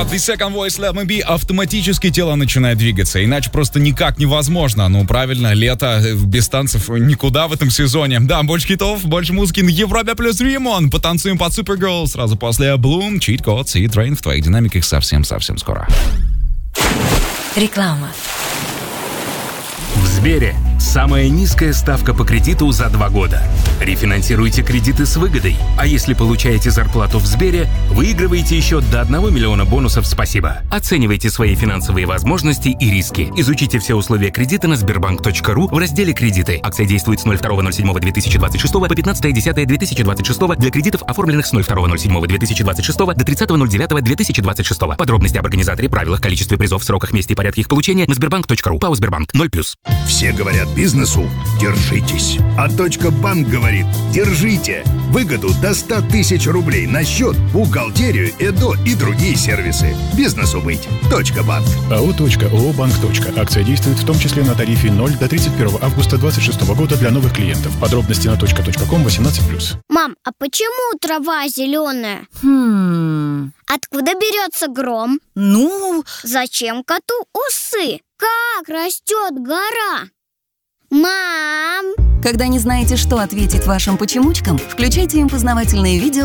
The Second Voice Let Me Be. Автоматически тело начинает двигаться, иначе просто никак невозможно. Ну, правильно, лето, без танцев никуда в этом сезоне. Да, больше хитов, больше музыки на Европе плюс Римон. Потанцуем под Supergirl сразу после Bloom, Cheat Codes и Train в твоих динамиках совсем-совсем скоро. Реклама. В Сбере самая низкая ставка по кредиту за 2 года. Рефинансируйте кредиты с выгодой. А если получаете зарплату в Сбере, выигрываете еще до 1 миллиона бонусов «Спасибо». Оценивайте свои финансовые возможности и риски. Изучите все условия кредита на sberbank.ru в разделе «Кредиты». Акция действует с 02.07.2026 по 15.10.2026 для кредитов, оформленных с 02.07.2026 до 30.09.2026. Подробности об организаторе, правилах, количестве призов, сроках, месте и порядке их получения на sberbank.ru. ПАО «Сбербанк». 0+. Все говорят бизнесу «держитесь», а «Банк» говорит «держите». Выгоду до 100 тысяч рублей на счет, бухгалтерию, ЭДО и другие сервисы. Бизнесу быть. «Банк». АО «ООО Банк. Акция действует в том числе на тарифе 0 до 31 августа 2026 года для новых клиентов. Подробности на .ком 18+. Мам, а почему трава зеленая? Откуда берется гром? Зачем коту усы? Как растет гора? Мам! Когда не знаете, что ответить вашим почемучкам, включайте им познавательные видео